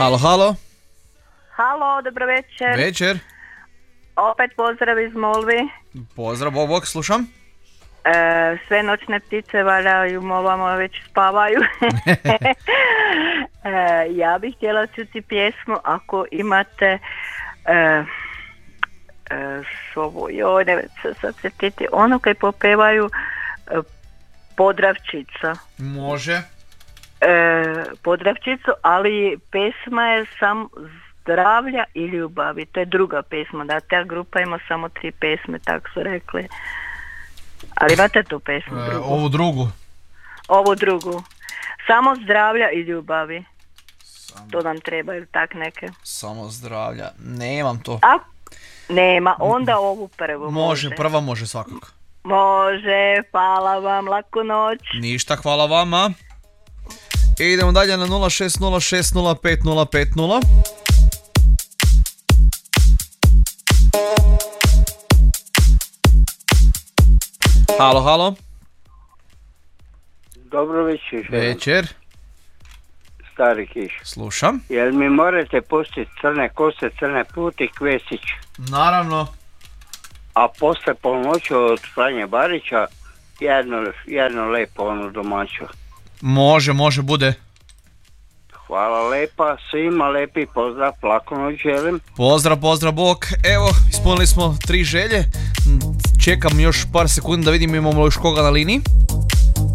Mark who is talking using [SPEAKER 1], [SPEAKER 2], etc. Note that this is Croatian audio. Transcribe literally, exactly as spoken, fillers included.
[SPEAKER 1] Halo, halo.
[SPEAKER 2] Halo, dobro večer.
[SPEAKER 1] Večer.
[SPEAKER 2] Opet pozdrav iz Molvi.
[SPEAKER 1] Pozdrav, bok, bok, slušam.
[SPEAKER 2] E, sve noćne ptice valjaju, molvama već spavaju. e, ja bih htjela čuti pjesmu ako imate e, e, šovo, joj, ne se sad se titi, ono kaj popevaju e, Podravčica.
[SPEAKER 1] Može.
[SPEAKER 2] E, Podravčicu, ali pesma je sam Zdravlja i ljubavi, to je druga pesma, da ta grupa ima samo tri pesme, tako su rekli. Ali imate tu pesmu
[SPEAKER 1] E,
[SPEAKER 2] drugu?
[SPEAKER 1] ovu drugu.
[SPEAKER 2] Ovu drugu. Samo zdravlja i ljubavi. Samo. To nam treba, ili tak neke?
[SPEAKER 1] Samo zdravlja. Nemam to.
[SPEAKER 2] A? Nema, onda ovu prvu.
[SPEAKER 1] Može,
[SPEAKER 2] može.
[SPEAKER 1] prva može svakako.
[SPEAKER 2] Može, hvala vam, laku noć.
[SPEAKER 1] Ništa, hvala vama. I idemo dalje na nula šest nula šest nula pet nula pet nula. Halo, halo.
[SPEAKER 3] Dobro večer.
[SPEAKER 1] Večer.
[SPEAKER 3] Stari kiš.
[SPEAKER 1] Slušam.
[SPEAKER 3] Jel mi morate pustiti Crne kose, crne puti, Kvesić?
[SPEAKER 1] Naravno.
[SPEAKER 3] A posle polnoću od Franje Barića jedno, jedno lepo ono domaćo.
[SPEAKER 1] Može, može, bude.
[SPEAKER 3] Hvala lepa, svima lepi pozdrav, laku noć želim.
[SPEAKER 1] Pozdrav, pozdrav, bok. Evo, ispunili smo tri želje. Čekam još par sekundi da vidim imamo li još koga na liniji.